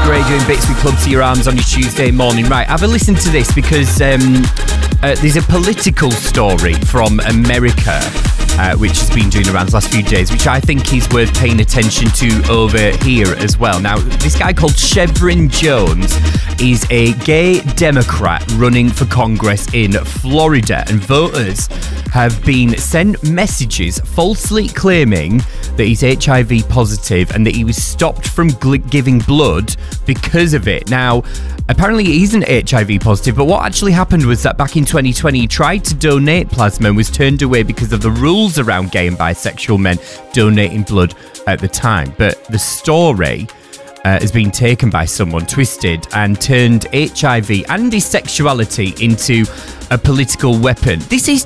Radio in Bits with Club to Your Arms on your Tuesday morning. Right, have a listen to this because there's a political story from America which has been doing around the last few days, which I think is worth paying attention to over here as well. Now, this guy called Chevron Jones is a gay Democrat running for Congress in Florida, and voters have been sent messages falsely claiming that he's HIV positive and that he was stopped from giving blood because of it. Now, apparently he isn't HIV positive, but what actually happened was that back in 2020, he tried to donate plasma and was turned away because of the rules around gay and bisexual men donating blood at the time. But the story has been taken by someone, twisted, and turned HIV and his sexuality into a political weapon. This is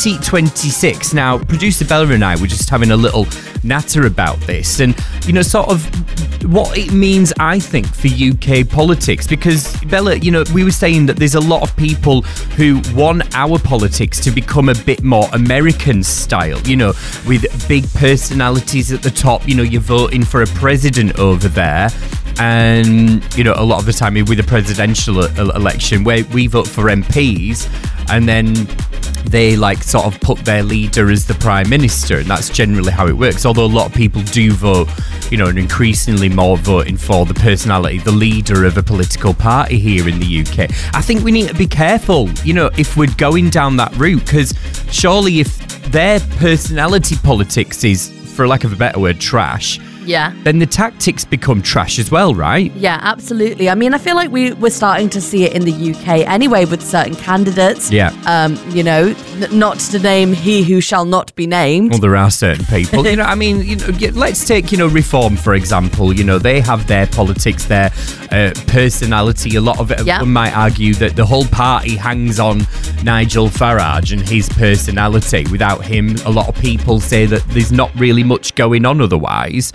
2026. Now, producer Bella and I were just having a little natter about this and, you know, sort of what it means, I think, for UK politics. Because, Bella, you know, we were saying that there's a lot of people who want our politics to become a bit more American style, you know, with big personalities at the top. You know, you're voting for a president over there. And, you know, a lot of the time with a presidential election where we vote for MPs and then they like sort of put their leader as the prime minister, and that's generally how it works. Although a lot of people do vote, you know, and increasingly more voting for the personality, the leader of a political party here in the UK. I think we need to be careful, you know, if we're going down that route, because surely if their personality politics is, for lack of a better word, trash, then the tactics become trash as well, right? Yeah, absolutely. I mean, I feel like we're starting to see it in the UK anyway with certain candidates. Yeah. You know, not to name he who shall not be named. Well, there are certain people. You know, I mean, you know, let's take, you know, Reform, for example. You know, they have their politics, their personality. A lot of it, one might argue that the whole party hangs on Nigel Farage and his personality. Without him, a lot of people say that there's not really much going on otherwise.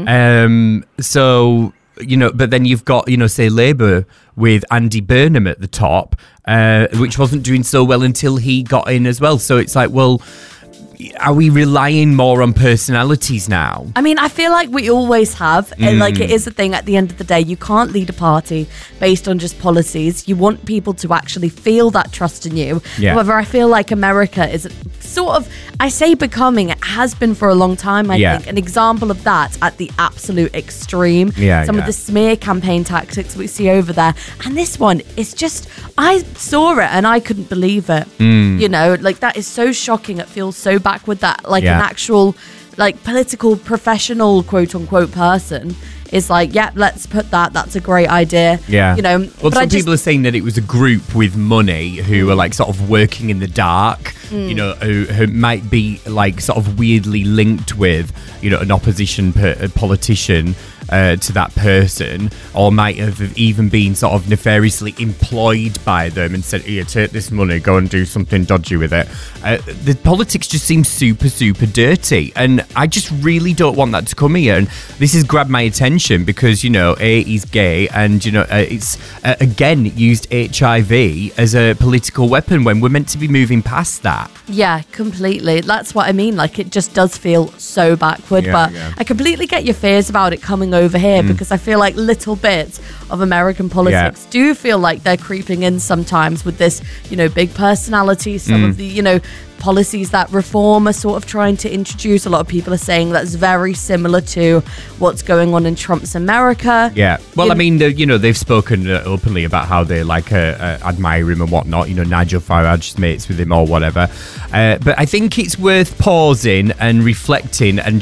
So, you know, but then you've got, you know, say Labour with Andy Burnham at the top, which wasn't doing so well until he got in as well. So it's like, well, are we relying more on personalities now? I mean, I feel like we always have. And like, it is a thing at the end of the day. You can't lead a party based on just policies. You want people to actually feel that trust in you. Yeah. However, I feel like America is sort of, I say becoming, it has been for a long time, I think, an example of that at the absolute extreme. Some of the smear campaign tactics we see over there. And this one is just, I saw it and I couldn't believe it. You know, like, that is so shocking. It feels so backward that like an actual like political professional quote unquote person is like, let's put that's a great idea. You know, well, some people are saying that it was a group with money who are like sort of working in the dark, you know, who might be like sort of weirdly linked with, you know, an opposition politician to that person, or might have even been sort of nefariously employed by them and said, here, take this money, go and do something dodgy with it. The politics just seems super, super dirty, and I just really don't want that to come here. And this has grabbed my attention because, you know, he's gay, and, you know, it's again used HIV as a political weapon when we're meant to be moving past that. Yeah, completely. That's what I mean. Like, it just does feel so backward, but I completely get your fears about it coming over here, because I feel like little bits of American politics do feel like they're creeping in sometimes with this, you know, big personality, some of the, you know, policies that Reform are sort of trying to introduce. A lot of people are saying that's very similar to what's going on in Trump's America. Well, I mean, you know, they've spoken openly about how they like admire him and whatnot. You know, Nigel Farage's mates with him or whatever. But I think it's worth pausing and reflecting and